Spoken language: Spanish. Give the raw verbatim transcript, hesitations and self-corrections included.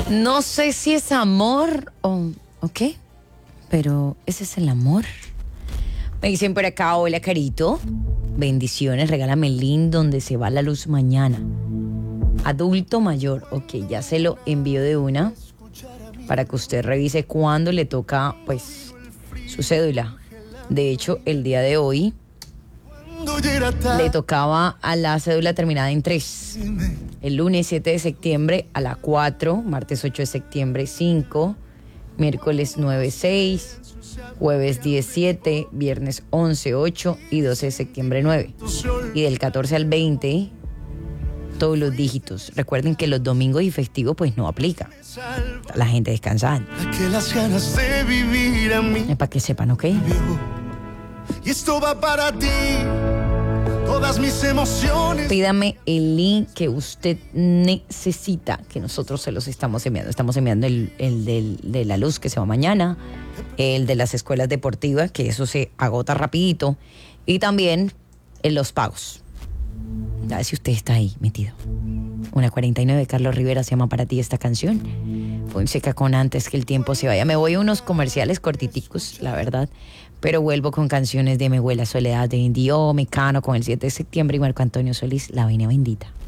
No sé si es amor o, o qué, pero ese es el amor. Me dicen por acá, hola Carito, bendiciones, regálame el link donde se va la luz mañana. Adulto mayor, ok, ya se lo envío de una para que usted revise cuándo le toca, pues, su cédula. De hecho, el día de hoy le tocaba a la cédula terminada en tres. El lunes siete de septiembre a la cuatro, martes ocho de septiembre cinco, miércoles nueve seis, jueves diecisiete, viernes once ocho y doce de septiembre nueve. Y del catorce al veinte, todos los dígitos. Recuerden que los domingos y festivos pues no aplica. La gente descansando. Es para que sepan, ¿ok? Y esto va para ti. Todas mis emociones. Pídame el link que usted necesita, que nosotros se los estamos enviando. Estamos enviando el, el del, de la luz que se va mañana, el de las escuelas deportivas, que eso se agota rapidito, y también en los pagos. A ver si usted está ahí metido. Una cuarenta y nueve, Carlos Rivera, se llama para ti esta canción. Ponseca con Antes que el tiempo se vaya. Me voy a unos comerciales cortiticos, la verdad, pero vuelvo con canciones de Mi Abuela Soledad, de Indio, Mecano con el siete de septiembre y Marco Antonio Solís, La Vaina Bendita.